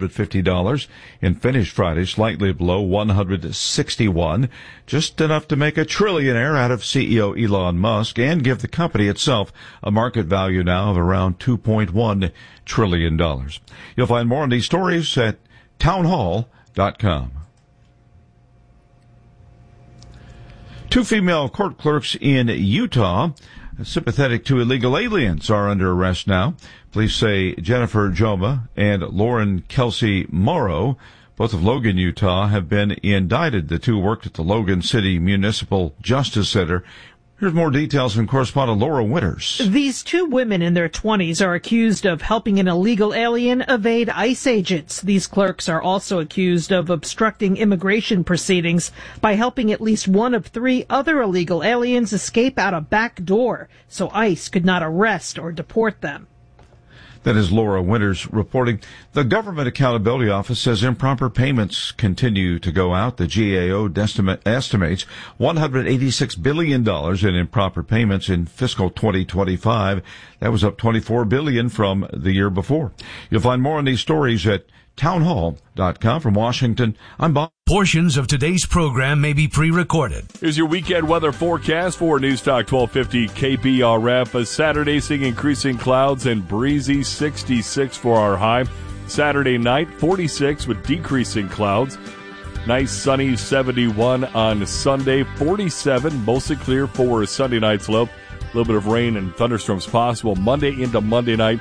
$150, and finished Friday slightly below 161, just enough to make a trillionaire out of CEO Elon Musk and give the company itself a market value now of around $2.1 trillion. You'll find more on these stories at townhall.com. Two female court clerks in Utah, sympathetic to illegal aliens, are under arrest now. Police say Jennifer Joma and Lauren Kelsey Morrow, both of Logan, Utah, have been indicted. The two worked at the Logan City Municipal Justice Center. Here's more details from correspondent Laura Winters. These two women in their 20s are accused of helping an illegal alien evade ICE agents. These clerks are also accused of obstructing immigration proceedings by helping at least one of three other illegal aliens escape out a back door so ICE could not arrest or deport them. That is Laura Winters reporting. The Government Accountability Office says improper payments continue to go out. The GAO estimates $186 billion in improper payments in fiscal 2025. That was up $24 billion from the year before. You'll find more on these stories at townhall.com. From Washington, I'm Bob. Portions of today's program may be pre-recorded. Here's your weekend weather forecast for Newstalk 1250 KBRF. A Saturday seeing increasing clouds and breezy, 66 for our high. Saturday night, 46 with decreasing clouds. Nice sunny 71 on Sunday, 47, mostly clear for Sunday night's low. A little bit of rain and thunderstorms possible Monday into Monday night.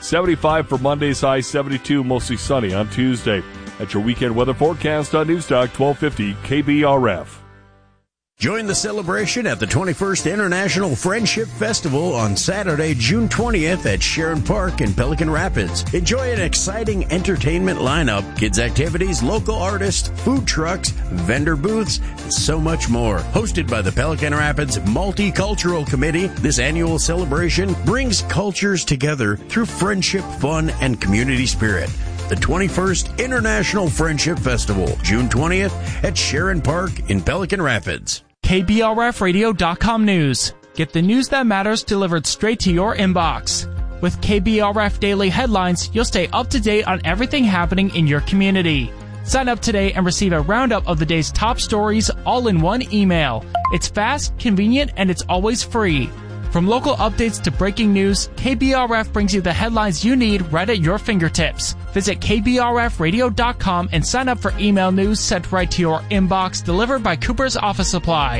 75 for Monday's high, 72 mostly sunny on Tuesday. That's your weekend weather forecast on Newstalk 1250 KBRF. Join the celebration at the 21st International Friendship Festival on Saturday, June 20th at Sharon Park in Pelican Rapids. Enjoy an exciting entertainment lineup, kids activities, local artists, food trucks, vendor booths, and so much more. Hosted by the Pelican Rapids Multicultural Committee, this annual celebration brings cultures together through friendship, fun, and community spirit. The 21st International Friendship Festival, June 20th at Sharon Park in Pelican Rapids. KBRFradio.com news. Get the news that matters delivered straight to your inbox. With KBRF Daily Headlines, you'll stay up to date on everything happening in your community. Sign up today and receive a roundup of the day's top stories all in one email. It's fast, convenient, and it's always free. From local updates to breaking news, KBRF brings you the headlines you need right at your fingertips. Visit KBRFradio.com and sign up for email news sent right to your inbox, delivered by Cooper's Office Supply.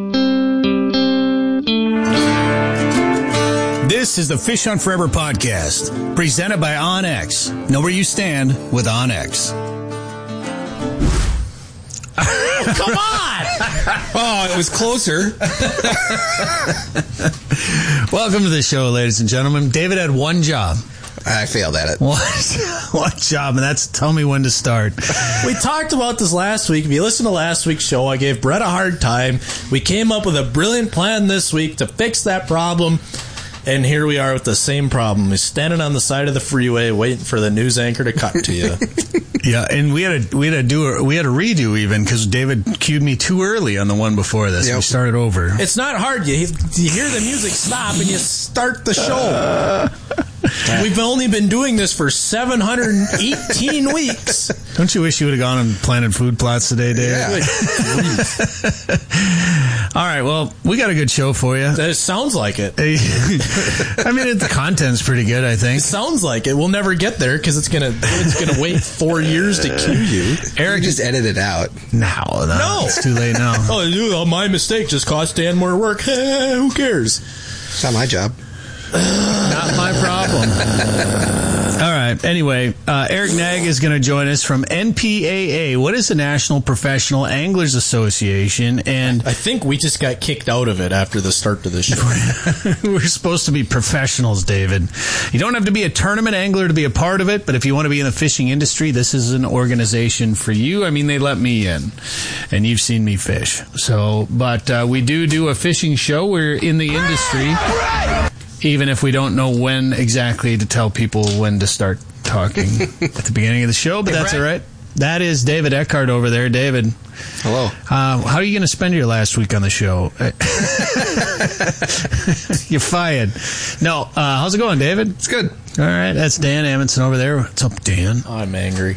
This is the Fish Hunt Forever podcast, presented by OnX. Know where you stand with OnX. Come on! Oh, it was closer. Welcome to the show, ladies and gentlemen. David had one job. I failed at it. One job, and that's tell me when to start. We talked about this last week. If you listen to last week's show, I gave Brett a hard time. We came up with a brilliant plan this week to fix that problem. And here we are with the same problem. He's standing on the side of the freeway waiting for the news anchor to cut to you. Yeah, and we had to redo even because David cued me too early on the one before this. Yep. We started over. It's not hard. You hear the music stop and you start the show. We've only been doing this for 718 weeks. Don't you wish you would have gone and planted food plots today, Dave? Yeah. All right, well, we got a good show for you. It sounds like it. I mean, the content's pretty good, I think. It sounds like it. We'll never get there because it's gonna wait 4 years to cue you. Eric just edited it out. No, it's too late now. Oh, my mistake just cost Dan more work. Who cares? It's not my job. Not my problem. All right. Anyway, Eric Nag is going to join us from NPAA. What is the National Professional Anglers Association? And I think we just got kicked out of it after the start of the show. We're supposed to be professionals, David. You don't have to be a tournament angler to be a part of it, but if you want to be in the fishing industry, this is an organization for you. I mean, they let me in, and you've seen me fish. But we do a fishing show. We're in the industry. Even if we don't know when exactly to tell people when to start talking at the beginning of the show, but that's all right. That is David Eckhart over there. David. Hello. How are you going to spend your last week on the show? You're fired. No. How's it going, David? It's good. All right. That's Dan Amundsen over there. What's up, Dan? I'm angry.